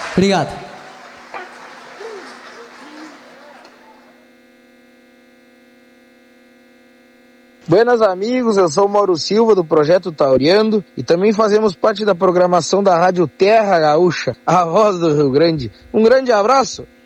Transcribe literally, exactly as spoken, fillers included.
Obrigado. Buenas amigos, eu sou o Mauro Silva do Projeto Tauriando e também fazemos parte da programação da Rádio Terra Gaúcha, a voz do Rio Grande. Um grande abraço!